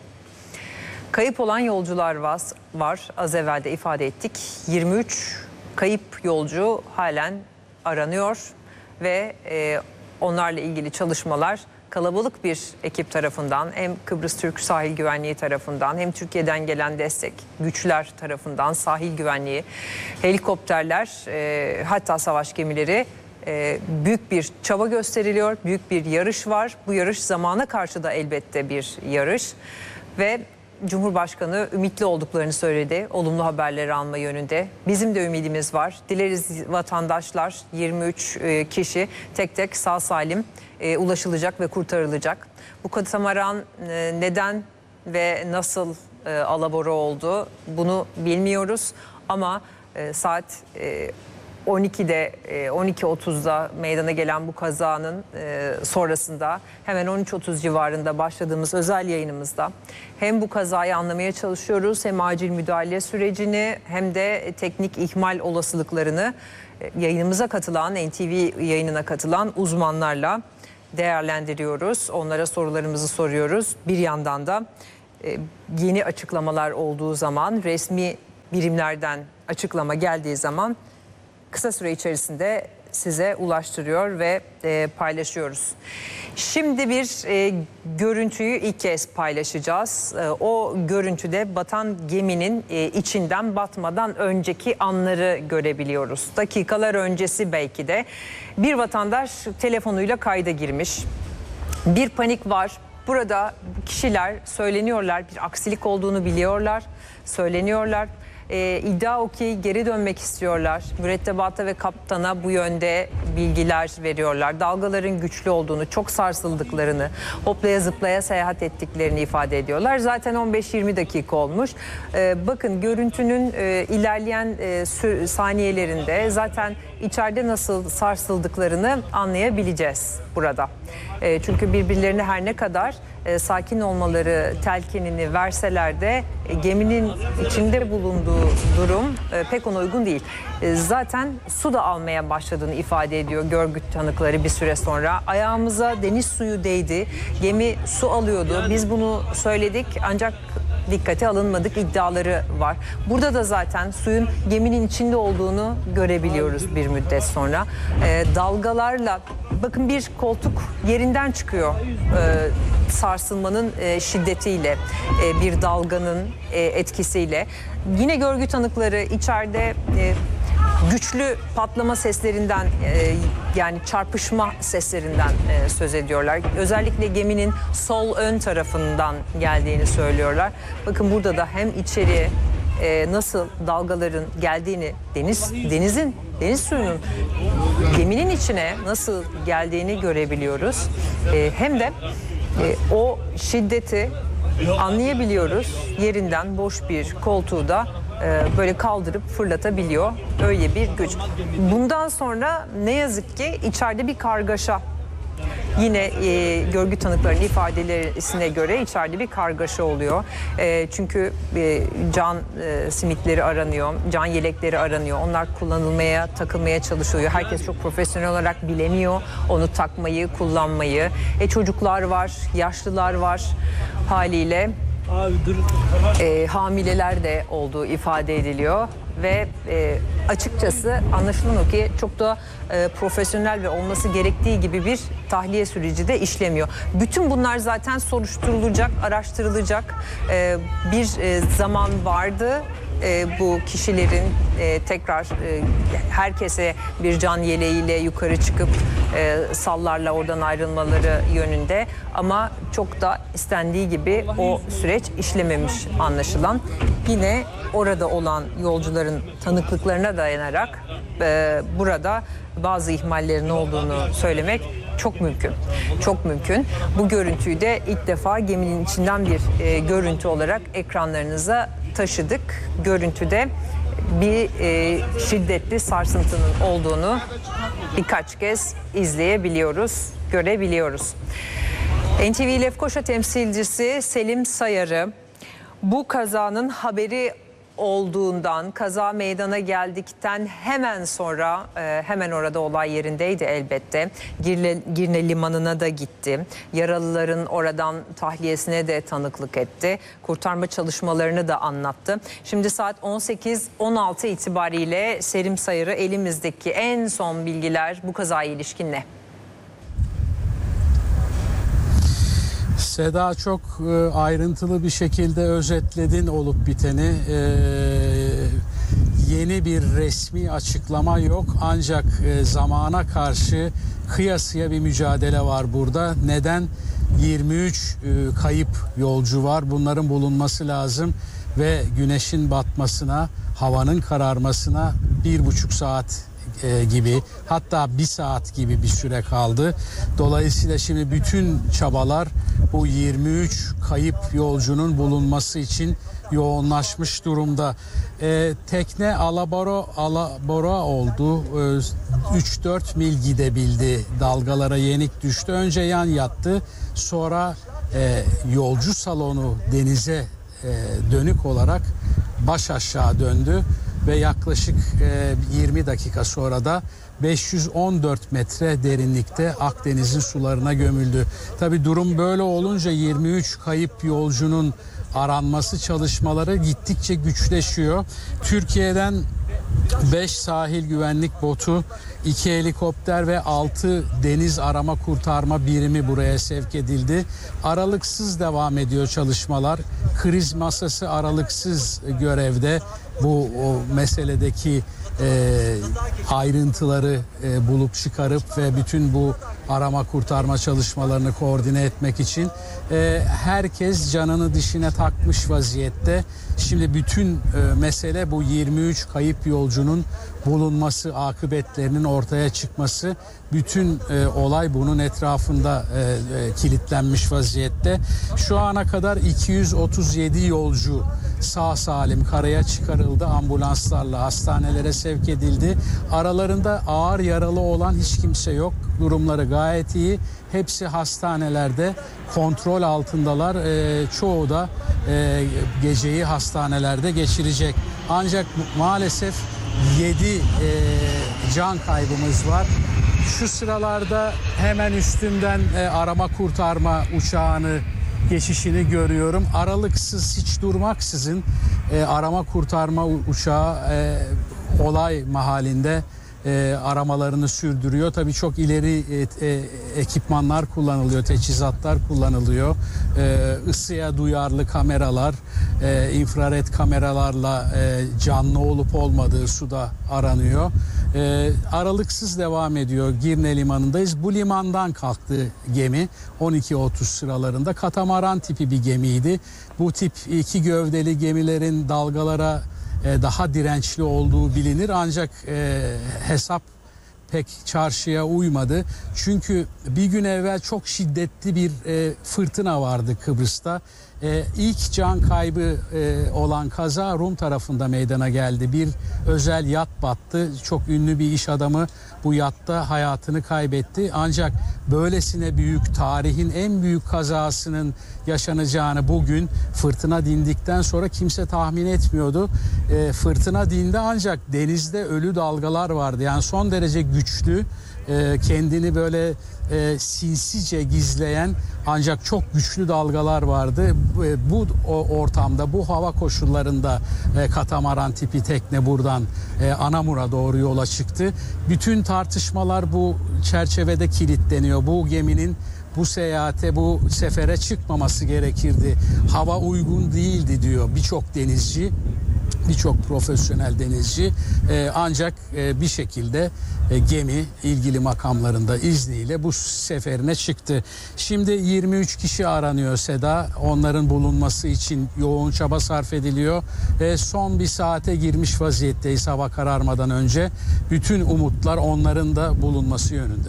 Kayıp olan yolcular var. Az evvel de ifade ettik. yirmi üç kayıp yolcu halen aranıyor ve e, onlarla ilgili çalışmalar kalabalık bir ekip tarafından, hem Kıbrıs Türk Sahil Güvenliği tarafından hem Türkiye'den gelen destek güçler tarafından, sahil güvenliği, helikopterler, e, hatta savaş gemileri e, büyük bir çaba gösteriliyor. Büyük bir yarış var. Bu yarış zamana karşı da elbette bir yarış ve Cumhurbaşkanı ümitli olduklarını söyledi. Olumlu haberleri alma yönünde. Bizim de ümidimiz var. Dileriz vatandaşlar yirmi üç kişi tek tek sağ salim e, ulaşılacak ve kurtarılacak. Bu katamaran e, neden ve nasıl e, alabora oldu bunu bilmiyoruz. Ama e, saat e, on ikide on iki otuzda meydana gelen bu kazanın sonrasında hemen on üç otuz civarında başladığımız özel yayınımızda hem bu kazayı anlamaya çalışıyoruz, hem acil müdahale sürecini, hem de teknik ihmal olasılıklarını yayınımıza katılan, N T V yayınına katılan uzmanlarla değerlendiriyoruz. Onlara sorularımızı soruyoruz. Bir yandan da yeni açıklamalar olduğu zaman, resmi birimlerden açıklama geldiği zaman kısa süre içerisinde size ulaştırıyor ve e, paylaşıyoruz. Şimdi bir e, görüntüyü ilk kez paylaşacağız. E, o görüntüde batan geminin e, içinden batmadan önceki anları görebiliyoruz. Dakikalar öncesi belki de bir vatandaş telefonuyla kayda girmiş. Bir panik var. Burada kişiler söyleniyorlar, bir aksilik olduğunu biliyorlar, söyleniyorlar. Ee, iddia o ki geri dönmek istiyorlar. Mürettebata ve kaptana bu yönde bilgiler veriyorlar. Dalgaların güçlü olduğunu, çok sarsıldıklarını, hoplaya zıplaya seyahat ettiklerini ifade ediyorlar. Zaten on beş yirmi dakika olmuş. Ee, bakın görüntünün e, ilerleyen e, saniyelerinde zaten içeride nasıl sarsıldıklarını anlayabileceğiz burada. E, çünkü birbirlerine her ne kadar e, sakin olmaları telkinini verseler de e, geminin içinde bulunduğu durum e, pek ona uygun değil. E, zaten su da almaya başladığını ifade ediyor görgü tanıkları bir süre sonra. Ayağımıza deniz suyu değdi, gemi su alıyordu. Biz bunu söyledik ancak dikkate alınmadık iddiaları var. Burada da zaten suyun geminin içinde olduğunu görebiliyoruz bir müddet sonra. E, dalgalarla, bakın bir koltuk yerinden çıkıyor e, sarsılmanın e, şiddetiyle, e, bir dalganın e, etkisiyle. Yine görgü tanıkları içeride e, güçlü patlama seslerinden, e, yani çarpışma seslerinden e, söz ediyorlar. Özellikle geminin sol ön tarafından geldiğini söylüyorlar. Bakın burada da hem içeriye e, nasıl dalgaların geldiğini, deniz denizin deniz suyunun geminin içine nasıl geldiğini görebiliyoruz. E, hem de e, o şiddeti anlayabiliyoruz. Yerinden boş bir koltuğu da böyle kaldırıp fırlatabiliyor. Öyle bir güç. Bundan sonra ne yazık ki içeride bir kargaşa. Yine e, görgü tanıklarının ifadelerine göre içeride bir kargaşa oluyor. E, çünkü e, can e, simitleri aranıyor, can yelekleri aranıyor. Onlar kullanılmaya, takılmaya çalışılıyor. Herkes çok profesyonel olarak bilemiyor onu takmayı, kullanmayı. E, çocuklar var, yaşlılar var haliyle. Abi dur. E, hamileler de olduğu ifade ediliyor ve e, açıkçası anlaşılan o ki çok da e, profesyonel ve olması gerektiği gibi bir tahliye süreci de işlemiyor. Bütün bunlar zaten soruşturulacak, araştırılacak e, bir e, zaman vardı. E, bu kişilerin e, tekrar e, herkese bir can yeleğiyle yukarı çıkıp e, sallarla oradan ayrılmaları yönünde, ama çok da istendiği gibi o süreç işlememiş anlaşılan. Yine orada olan yolcuların tanıklıklarına dayanarak e, burada bazı ihmallerin olduğunu söylemek çok mümkün. Çok mümkün. Bu görüntüyü de ilk defa geminin içinden bir e, görüntü olarak ekranlarınıza taşıdık. Görüntüde bir e, şiddetli sarsıntının olduğunu birkaç kez izleyebiliyoruz, görebiliyoruz. N T V Lefkoşa temsilcisi Selim Sayarı bu kazanın haberi olduğundan, kaza meydana geldikten hemen sonra e, hemen orada olay yerindeydi elbette. Girne, Girne Limanı'na da gitti. Yaralıların oradan tahliyesine de tanıklık etti. Kurtarma çalışmalarını da anlattı. Şimdi saat on sekiz on altı itibariyle Selim Sayarı elimizdeki en son bilgiler bu kazaya ilişkin ne? Seda, çok e, ayrıntılı bir şekilde özetledin olup biteni. E, yeni bir resmi açıklama yok, ancak e, zamana karşı kıyasıya bir mücadele var burada. Neden? yirmi üç e, kayıp yolcu var. Bunların bulunması lazım ve güneşin batmasına, havanın kararmasına bir buçuk saat gibi, hatta bir saat gibi bir süre kaldı. Dolayısıyla şimdi bütün çabalar bu yirmi üç kayıp yolcunun bulunması için yoğunlaşmış durumda. E, tekne alabora, alabora oldu. E, üç dört mil gidebildi. Dalgalara yenik düştü. Önce yan yattı. Sonra e, yolcu salonu denize e, dönük olarak baş aşağı döndü ve yaklaşık e, yirmi dakika sonra da beş yüz on dört metre derinlikte Akdeniz'in sularına gömüldü. Tabii durum böyle olunca yirmi üç kayıp yolcunun aranması çalışmaları gittikçe güçleşiyor. Türkiye'den beş sahil güvenlik botu, iki helikopter ve altı deniz arama kurtarma birimi buraya sevk edildi. Aralıksız devam ediyor çalışmalar. Kriz masası aralıksız görevde. Bu o meseledeki e, ayrıntıları e, bulup çıkarıp ve bütün bu arama kurtarma çalışmalarını koordine etmek için e, herkes canını dişine takmış vaziyette. Şimdi bütün e, mesele bu yirmi üç kayıp yolcunun bulunması, akıbetlerinin ortaya çıkması. Bütün e, olay bunun etrafında e, e, kilitlenmiş vaziyette. Şu ana kadar iki yüz otuz yedi yolcu sağ salim karaya çıkarıldı. Ambulanslarla hastanelere sevk edildi. Aralarında ağır yaralı olan hiç kimse yok. Durumları gayet iyi. Hepsi hastanelerde kontrol altındalar. E, çoğu da e, geceyi hastanelerde geçirecek. Ancak maalesef yedi e, can kaybımız var. Şu sıralarda hemen üstümden e, arama kurtarma uçağını geçişini görüyorum. Aralıksız, hiç durmaksızın e, arama kurtarma uçağı e, olay mahallinde e, aramalarını sürdürüyor. Tabii çok ileri e, e, ekipmanlar kullanılıyor, teçhizatlar kullanılıyor. E, ısıya duyarlı kameralar, e, infrared kameralarla e, canlı olup olmadığı suda aranıyor. E, aralıksız devam ediyor. Girne limanındayız. Bu limandan kalktı gemi on iki otuz sıralarında. Katamaran tipi bir gemiydi. Bu tip iki gövdeli gemilerin dalgalara e, daha dirençli olduğu bilinir. Ancak e, hesap pek çarşıya uymadı. Çünkü bir gün evvel çok şiddetli bir e, fırtına vardı Kıbrıs'ta. E, ilk can kaybı e, olan kaza Rum tarafında meydana geldi. Bir özel yat battı. Çok ünlü bir iş adamı bu yatta hayatını kaybetti. Ancak böylesine büyük, tarihin en büyük kazasının yaşanacağını bugün fırtına dindikten sonra kimse tahmin etmiyordu. E, fırtına dindi ancak denizde ölü dalgalar vardı. Yani son derece güçlü, e, kendini böyle e, sinsice gizleyen ancak çok güçlü dalgalar vardı. E, bu o, ortamda, bu hava koşullarında e, katamaran tipi tekne buradan e, Anamur'a doğru yola çıktı. Bütün tartışmalar bu çerçevede kilitleniyor. Bu geminin bu seyahate, bu sefere çıkmaması gerekirdi. Hava uygun değildi diyor birçok denizci, birçok profesyonel denizci. Ee, ancak e, bir şekilde e, gemi ilgili makamlarında izniyle bu seferine çıktı. Şimdi yirmi üç kişi aranıyor Seda. Onların bulunması için yoğun çaba sarf ediliyor. E, son bir saate girmiş vaziyetteyiz hava kararmadan önce. Bütün umutlar onların da bulunması yönünde.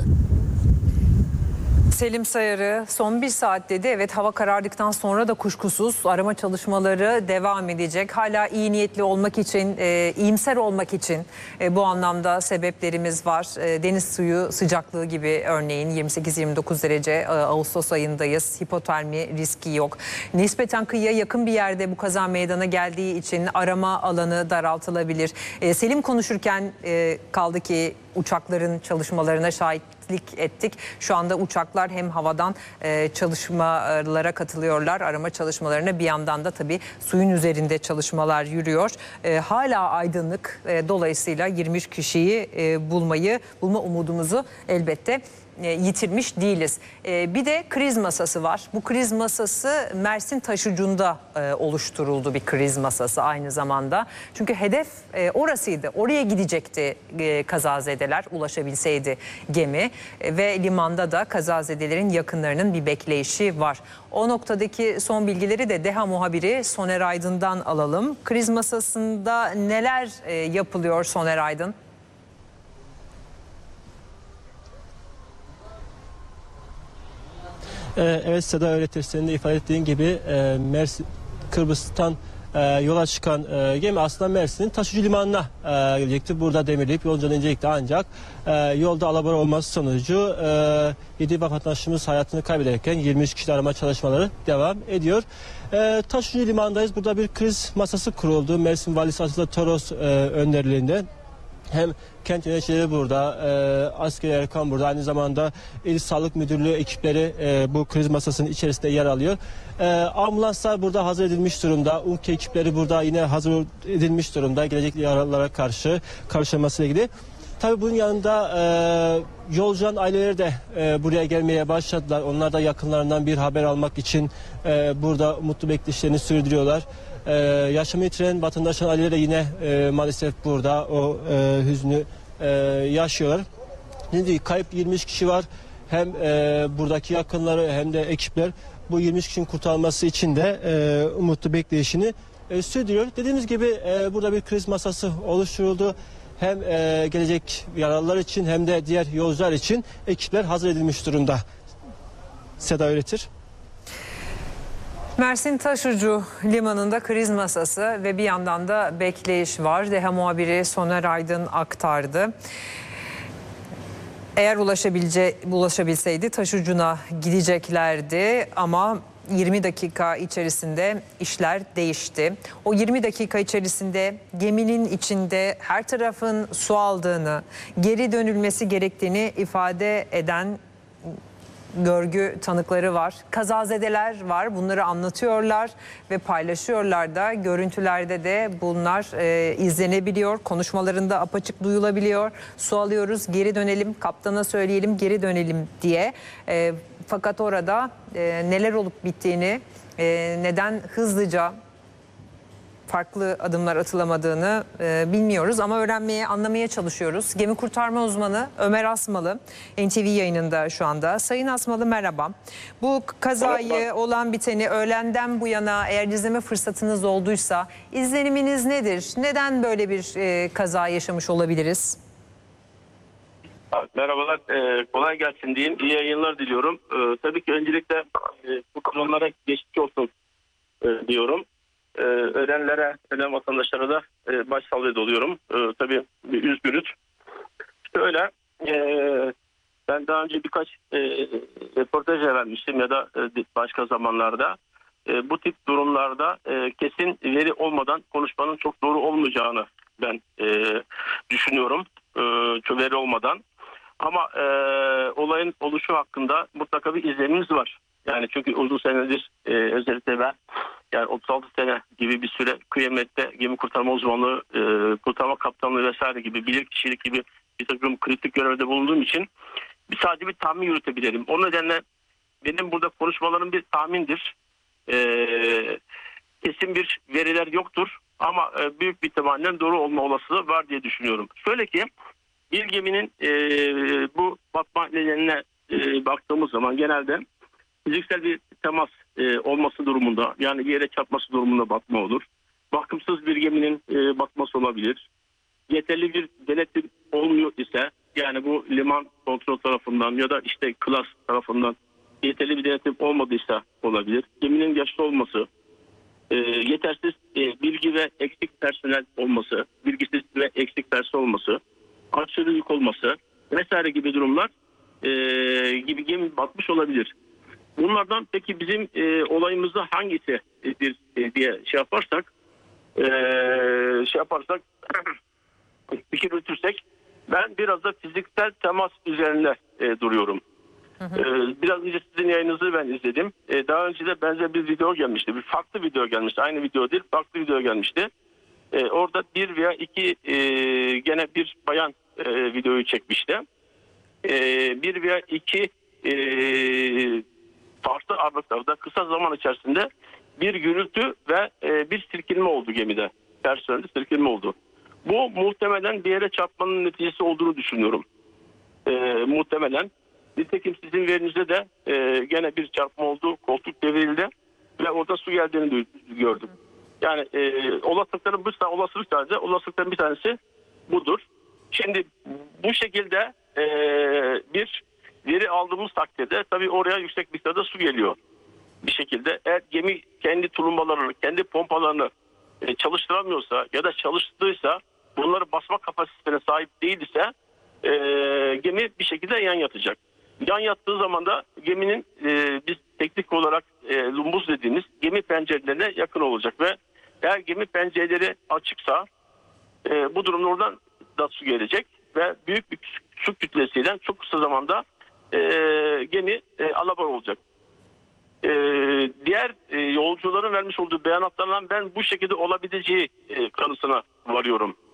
Selim Sayarı son bir saat dedi. Evet, hava karardıktan sonra da kuşkusuz arama çalışmaları devam edecek. Hala iyi niyetli olmak için, e, iyimser olmak için e, bu anlamda sebeplerimiz var. E, deniz suyu sıcaklığı gibi örneğin yirmi sekiz yirmi dokuz derece e, Ağustos ayındayız. Hipotermi riski yok. Nispeten kıyıya yakın bir yerde bu kaza meydana geldiği için arama alanı daraltılabilir. E, Selim konuşurken e, kaldı ki uçakların çalışmalarına şahitlik ettik. Şu anda uçaklar hem havadan e, çalışmalara katılıyorlar, arama çalışmalarına, bir yandan da tabii suyun üzerinde çalışmalar yürüyor. E, hala aydınlık, e, dolayısıyla yirmi üç kişiyi e, bulmayı, bulma umudumuzu elbette E, yitirmiş değiliz. E, bir de kriz masası var. Bu kriz masası Mersin Taşucu'nda e, oluşturuldu, bir kriz masası aynı zamanda. Çünkü hedef e, orasıydı. Oraya gidecekti e, kazazedeler, ulaşabilseydi gemi. E, ve limanda da kazazedelerin yakınlarının bir bekleyişi var. O noktadaki son bilgileri de DEHA muhabiri Soner Aydın'dan alalım. Kriz masasında neler e, yapılıyor Soner Aydın? Evet Seda, öğretir senin de ifade ettiğin gibi Mersin, Kıbrıs'tan e, yola çıkan e, gemi aslında Mersin'in taşıcı limanına e, gelecekti. Burada demirleyip yolculuğuna inecekti ancak e, yolda alabora olması sonucu e, yedi vatandaşımız hayatını kaybederken yirmi üç kişi arama çalışmaları devam ediyor. E, taşıcı limandayız. Burada bir kriz masası kuruldu. Mersin Valisi Atilla Toros e, önderliğinde. Hem kent yöneticileri burada, e, askeri erkan burada, aynı zamanda İl Sağlık Müdürlüğü ekipleri e, bu kriz masasının içerisinde yer alıyor. E, ambulanslar burada hazır edilmiş durumda, U K ekipleri burada yine hazır edilmiş durumda gelecek yaralılara karşı karşılamasıyla ilgili. Tabii bunun yanında e, yolcuların aileleri de e, buraya gelmeye başladılar. Onlar da yakınlarından bir haber almak için e, burada mutlu bekleyişlerini sürdürüyorlar. Ee, yaşamı yitiren vatandaşların aileleri de yine e, maalesef burada o e, hüznü e, yaşıyorlar. Şimdi kayıp yirmi üç kişi var. Hem e, buradaki yakınları hem de ekipler bu yirmi üç kişinin kurtarılması için de e, umutlu bekleyişini e, sürdürüyor. Dediğimiz gibi e, burada bir kriz masası oluşturuldu. Hem e, gelecek yaralılar için hem de diğer yolcular için ekipler hazır edilmiş durumda. Seda öğretir. Mersin Taşucu Limanı'nda kriz masası ve bir yandan da bekleyiş var. D H muhabiri Soner Aydın aktardı. Eğer ulaşabilece, ulaşabilseydi Taşucu'na gideceklerdi ama yirmi dakika içerisinde işler değişti. O yirmi dakika içerisinde geminin içinde her tarafın su aldığını, geri dönülmesi gerektiğini ifade eden görgü tanıkları var. Kazazedeler var. Bunları anlatıyorlar ve paylaşıyorlar da. Görüntülerde de bunlar e, izlenebiliyor. Konuşmalarında apaçık duyulabiliyor. Su alıyoruz, geri dönelim, kaptana söyleyelim, geri dönelim diye. E, fakat orada e, neler olup bittiğini, e, neden hızlıca farklı adımlar atılamadığını e, bilmiyoruz ama öğrenmeye, anlamaya çalışıyoruz. Gemi kurtarma uzmanı Ömer Asmalı N T V yayınında şu anda. Sayın Asmalı merhaba. Bu kazayı, olan biteni öğlenden bu yana eğer izleme fırsatınız olduysa izleniminiz nedir? Neden böyle bir e, kaza yaşamış olabiliriz? Merhabalar, ee, kolay gelsin diyeyim. İyi yayınlar diliyorum. Ee, tabii ki öncelikle e, bu konulara geçmiş olsun e, diyorum. Ee, ölenlere, ölen vatandaşlara da e, başsağlığı doluyorum. Ee, tabii bir üzgünüz. Şöyle, e, ben daha önce birkaç e, röportaj vermiştim ya da e, başka zamanlarda. E, bu tip durumlarda e, kesin veri olmadan konuşmanın çok doğru olmayacağını ben e, düşünüyorum. E, çok veri olmadan. Ama e, olayın oluşu hakkında mutlaka bir izlenimimiz var. Yani çünkü uzun senedir e, özellikle ben yani otuz altı sene gibi bir süre kıyamette gemi kurtarma uzmanlığı, e, kurtarma kaptanlığı vesaire gibi bilirkişilik gibi bir takım kritik görevde bulunduğum için bir sadece bir tahmin yürütebilirim. O nedenle benim burada konuşmalarım bir tahmindir. E, kesin bir veriler yoktur ama e, büyük bir ihtimalle doğru olma olasılığı var diye düşünüyorum. Şöyle ki bir geminin e, bu batma nedenine e, baktığımız zaman genelde fiziksel bir temas e, olması durumunda, yani bir yere çarpması durumunda batma olur. Bakımsız bir geminin e, batması olabilir. Yeterli bir denetim olmuyor ise, yani bu liman kontrol tarafından ya da işte klas tarafından yeterli bir denetim olmadıysa olabilir. Geminin yaşlı olması, e, yetersiz e, bilgi ve eksik personel olması, bilgisiz ve eksik personel olması, aşırı yük olması vesaire gibi durumlar e, gibi gemi batmış olabilir. Bunlardan peki bizim e, olayımızda hangisidir e, diye şey yaparsak e, şey yaparsak fikir yürütürsek ben biraz da fiziksel temas üzerine e, duruyorum. Hı hı. E, biraz önce sizin yayınınızı ben izledim. E, daha önce de benzer bir video gelmişti. Bir farklı video gelmişti. Aynı video değil, farklı video gelmişti. E, orada bir veya iki e, gene bir bayan e, videoyu çekmişti. E, bir veya iki e, farklı aralıklarda kısa zaman içerisinde bir gürültü ve e, bir silkinme oldu gemide. Personelde silkinme oldu. Bu muhtemelen bir yere çarpmanın neticesi olduğunu düşünüyorum. E, muhtemelen. Nitekim sizin verinizde de e, gene bir çarpma oldu. Koltuk devrildi ve orada su geldiğini gördüm. Yani e, olasılıkların bir olasılık tanesi, olasılıkların bir tanesi budur. Şimdi bu şekilde e, bir veri aldığımız takdirde tabii oraya yüksek miktarda su geliyor bir şekilde. Eğer gemi kendi tulumbalarını, kendi pompalarını e, çalıştıramıyorsa ya da çalıştıysa bunları basma kapasitesine sahip değilse e, gemi bir şekilde yan yatacak. Yan yattığı zaman da geminin e, biz teknik olarak e, lumbuz dediğimiz gemi pencerelerine yakın olacak ve eğer gemi pencereleri açıksa e, bu durumda oradan da su gelecek ve büyük bir su kütlesiyle çok kısa zamanda e, gemi e, alabora olacak. E, diğer e, yolcuların vermiş olduğu beyanatlarla ben bu şekilde olabileceği e, kanısına varıyorum.